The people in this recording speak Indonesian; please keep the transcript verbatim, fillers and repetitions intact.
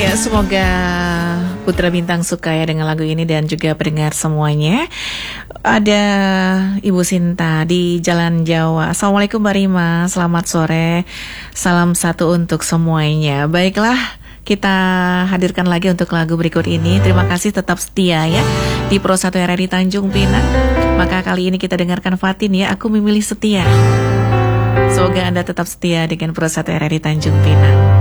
Ya, semoga Putra Bintang suka ya dengan lagu ini dan juga pendengar semuanya. Ada Ibu Sinta di Jalan Jawa. Assalamualaikum Mbak Rima, selamat sore. Salam satu untuk semuanya. Baiklah, kita hadirkan lagi untuk lagu berikut ini. Terima kasih tetap setia ya di Pro satu R R I Tanjung Pinang. Maka kali ini kita dengarkan Fatin ya, Aku Memilih Setia. Semoga Anda tetap setia dengan Pro satu R R I Tanjung Pinang.